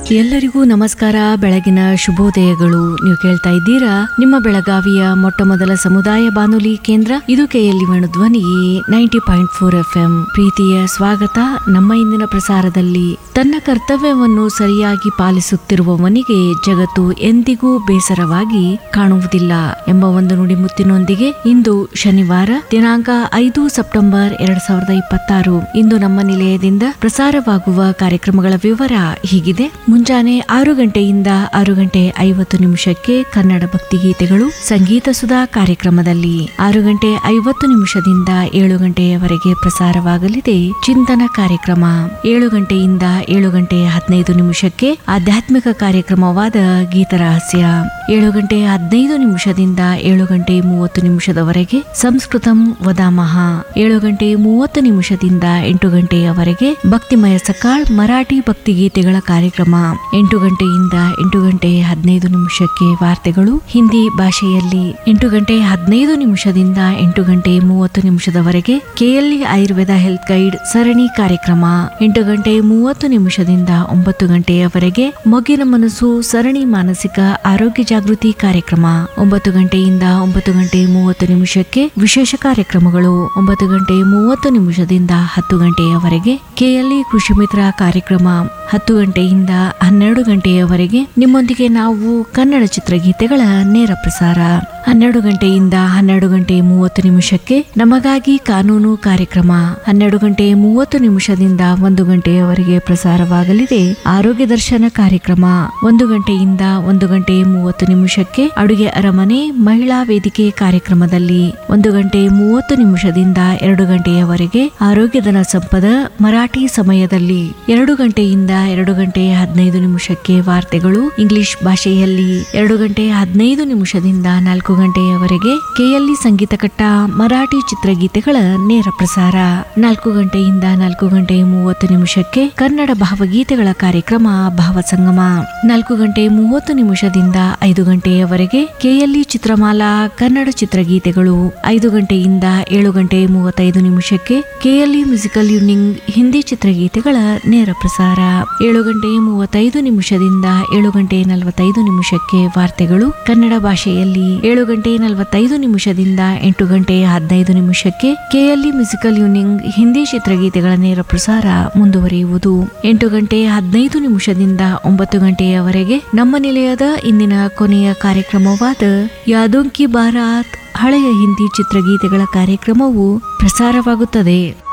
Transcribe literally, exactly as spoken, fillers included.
ಎಲ್ಲರಿಗೂ ನಮಸ್ಕಾರ, ಬೆಳಗಿನ ಶುಭೋದಯಗಳು. ನೀವು ಕೇಳ್ತಾ ಇದ್ದೀರಾ ನಿಮ್ಮ ಬೆಳಗಾವಿಯ ಮೊಟ್ಟ ಮೊದಲ ಸಮುದಾಯ ಬಾನುಲಿ ಕೇಂದ್ರ ಇದು ಕೆಎಲ್ಇ ಧ್ವನಿ ninety point four F M. ಪ್ರೀತಿಯ ಸ್ವಾಗತ. ನಮ್ಮ ಇಂದಿನ ಪ್ರಸಾರದಲ್ಲಿ ತನ್ನ ಕರ್ತವ್ಯವನ್ನು ಸರಿಯಾಗಿ ಪಾಲಿಸುತ್ತಿರುವವನಿಗೆ ಜಗತ್ತು ಎಂದಿಗೂ ಬೇಸರವಾಗಿ ಕಾಣುವುದಿಲ್ಲ ಎಂಬ ಒಂದು ನುಡಿಮುತ್ತಿನೊಂದಿಗೆ ಇಂದು ಶನಿವಾರ ದಿನಾಂಕ ಐದು ಸೆಪ್ಟೆಂಬರ್ ಎರಡ್ ಸಾವಿರದ ಇಪ್ಪತ್ತಾರು ಇಂದು ನಮ್ಮ ನಿಲಯದಿಂದ ಪ್ರಸಾರವಾಗುವ ಕಾರ್ಯಕ್ರಮಗಳ ವಿವರ ಹೀಗಿದೆ. ಮುಂಜಾನೆ ಆರು ಗಂಟೆಯಿಂದ ಆರು ಗಂಟೆ ಐವತ್ತು ನಿಮಿಷಕ್ಕೆ ಕನ್ನಡ ಭಕ್ತಿಗೀತೆಗಳು ಸಂಗೀತ ಸುಧಾ ಕಾರ್ಯಕ್ರಮದಲ್ಲಿ, ಆರು ಗಂಟೆ ಐವತ್ತು ನಿಮಿಷದಿಂದ ಏಳು ಗಂಟೆಯವರೆಗೆ ಪ್ರಸಾರವಾಗಲಿದೆ ಚಿಂತನ ಕಾರ್ಯಕ್ರಮ. ಏಳು ಗಂಟೆಯಿಂದ ಏಳು ಗಂಟೆ ಹದಿನೈದು ನಿಮಿಷಕ್ಕೆ ಆಧ್ಯಾತ್ಮಿಕ ಕಾರ್ಯಕ್ರಮವಾದ ಗೀತರಹಸ್ಯ. ಏಳು ಗಂಟೆ ಹದಿನೈದು ನಿಮಿಷದಿಂದ ಏಳು ಗಂಟೆ ಮೂವತ್ತು ನಿಮಿಷದವರೆಗೆ ಸಂಸ್ಕೃತಂ ವದಾಮಹ. ಏಳು ಗಂಟೆ ಮೂವತ್ತು ನಿಮಿಷದಿಂದ ಎಂಟು ಗಂಟೆಯವರೆಗೆ ಭಕ್ತಿಮಯ ಸಕಾಳ್ ಮರಾಠಿ ಭಕ್ತಿಗೀತೆಗಳ ಕಾರ್ಯಕ್ರಮ. ಎಂಟು ಗಂಟೆಯಿಂದ ಎಂಟು ಗಂಟೆ ಹದಿನೈದು ನಿಮಿಷಕ್ಕೆ ವಾರ್ತೆಗಳು ಹಿಂದಿ ಭಾಷೆಯಲ್ಲಿ. ಎಂಟು ಗಂಟೆ ಹದಿನೈದು ನಿಮಿಷದಿಂದ ಎಂಟು ಗಂಟೆ ಮೂವತ್ತು ನಿಮಿಷದವರೆಗೆ ಕೆಎಲ್ಇ ಆಯುರ್ವೇದ ಹೆಲ್ತ್ ಗೈಡ್ ಸರಣಿ ಕಾರ್ಯಕ್ರಮ. ಎಂಟು ಗಂಟೆ ಮೂವತ್ತು ನಿಮಿಷದಿಂದ ಒಂಬತ್ತು ಗಂಟೆಯವರೆಗೆ ಮೊಗ್ಗಿನ ಮನಸ್ಸು ಸರಣಿ ಮಾನಸಿಕ ಆರೋಗ್ಯ ಜಾಗೃತಿ ಕಾರ್ಯಕ್ರಮ. ಒಂಬತ್ತು ಗಂಟೆಯಿಂದ ಒಂಬತ್ತು ಗಂಟೆ ಮೂವತ್ತು ನಿಮಿಷಕ್ಕೆ ವಿಶೇಷ ಕಾರ್ಯಕ್ರಮಗಳು. ಒಂಬತ್ತು ಗಂಟೆ ಮೂವತ್ತು ನಿಮಿಷದಿಂದ ಹತ್ತು ಗಂಟೆಯವರೆಗೆ ಕೆಎಲ್ಇ ಕೃಷಿ ಮಿತ್ರ ಕಾರ್ಯಕ್ರಮ. ಹತ್ತು ಗಂಟೆಯಿಂದ ಹನ್ನೆರಡು ಗಂಟೆಯವರೆಗೆ ನಿಮ್ಮೊಂದಿಗೆ ನಾವು ಕನ್ನಡ ಚಿತ್ರಗೀತೆಗಳ ನೇರ ಪ್ರಸಾರ. ಹನ್ನೆರಡು ಗಂಟೆಯಿಂದ ಹನ್ನೆರಡು ಗಂಟೆ ಮೂವತ್ತು ನಿಮಿಷಕ್ಕೆ ನಮಗಾಗಿ ಕಾನೂನು ಕಾರ್ಯಕ್ರಮ. ಹನ್ನೆರಡು ಗಂಟೆ ಮೂವತ್ತು ನಿಮಿಷದಿಂದ ಒಂದು ಗಂಟೆಯವರೆಗೆ ಪ್ರಸಾರವಾಗಲಿದೆ ಆರೋಗ್ಯ ದರ್ಶನ ಕಾರ್ಯಕ್ರಮ. ಒಂದು ಗಂಟೆಯಿಂದ ಒಂದು ಗಂಟೆ ಮೂವತ್ತು ನಿಮಿಷಕ್ಕೆ ಅಡುಗೆ ಅರಮನೆ ಮಹಿಳಾ ವೇದಿಕೆ ಕಾರ್ಯಕ್ರಮದಲ್ಲಿ. ಒಂದು ಗಂಟೆ ಮೂವತ್ತು ನಿಮಿಷದಿಂದ ಎರಡು ಗಂಟೆಯವರೆಗೆ ಆರೋಗ್ಯಧನ ಸಂಪದ ಮರಾಠಿ ಸಮಯದಲ್ಲಿ. ಎರಡು ಗಂಟೆಯಿಂದ ಎರಡು ಗಂಟೆ ಹದಿನೈದು ನಿಮಿಷಕ್ಕೆ ವಾರ್ತೆಗಳು ಇಂಗ್ಲಿಷ್ ಭಾಷೆಯಲ್ಲಿ. ಎರಡು ಗಂಟೆ ಹದಿನೈದು ನಿಮಿಷದಿಂದ ನಾಲ್ಕು ಗಂಟೆಯವರೆಗೆ ಕೆಎಲ್ಇ ಸಂಗೀತ ಕಟ್ಟ ಮರಾಠಿ ಚಿತ್ರಗೀತೆಗಳ ನೇರ ಪ್ರಸಾರ. ನಾಲ್ಕು ಗಂಟೆಯಿಂದ ನಾಲ್ಕು ಗಂಟೆ ಮೂವತ್ತು ನಿಮಿಷಕ್ಕೆ ಕನ್ನಡ ಭಾವಗೀತೆಗಳ ಕಾರ್ಯಕ್ರಮ ಭಾವಸಂಗಮ. ನಾಲ್ಕು ಗಂಟೆ ಮೂವತ್ತು ನಿಮಿಷದಿಂದ ಐದು ಗಂಟೆಯವರೆಗೆ ಕೆಎಲ್ಇ ಚಿತ್ರಮಾಲಾ ಕನ್ನಡ ಚಿತ್ರಗೀತೆಗಳು. ಐದು ಗಂಟೆಯಿಂದ ಏಳು ಗಂಟೆ ಮೂವತ್ತೈದು ನಿಮಿಷಕ್ಕೆ ಕೆಎಲ್ಇ ಮ್ಯೂಸಿಕಲ್ ಯೂನಿಂಗ್ ಹಿಂದಿ ಚಿತ್ರಗೀತೆಗಳ ನೇರ ಪ್ರಸಾರ. ಏಳು ಗಂಟೆ ಮೂವತ್ತೈದು ನಿಮಿಷದಿಂದ ಏಳು ಗಂಟೆ ನಲವತ್ತೈದು ನಿಮಿಷಕ್ಕೆ ವಾರ್ತೆಗಳು ಕನ್ನಡ ಭಾಷೆಯಲ್ಲಿ. ಏಳು ಗಂಟೆ ನಲವತ್ತೈದು ನಿಮಿಷದಿಂದ ಎಂಟು ಗಂಟೆ ಹದಿನೈದು ನಿಮಿಷಕ್ಕೆ ಕೆಎಲ್ಇ ಮ್ಯೂಸಿಕಲ್ ಯೂನಿಂಗ್ ಹಿಂದಿ ಚಿತ್ರಗೀತೆಗಳ ನೇರ ಪ್ರಸಾರ ಮುಂದುವರಿಯುವುದು. ಎಂಟು ಗಂಟೆ ಹದಿನೈದು ನಿಮಿಷದಿಂದ ಒಂಬತ್ತು ಗಂಟೆಯವರೆಗೆ ನಮ್ಮ ನಿಲಯದ ಇಂದಿನ ಕೊನೆಯ ಕಾರ್ಯಕ್ರಮವಾದ ಯಾದೋಂ ಕಿ ಬಾರಾತ್ ಹಳೆಯ ಹಿಂದಿ ಚಿತ್ರಗೀತೆಗಳ ಕಾರ್ಯಕ್ರಮವು ಪ್ರಸಾರವಾಗುತ್ತದೆ.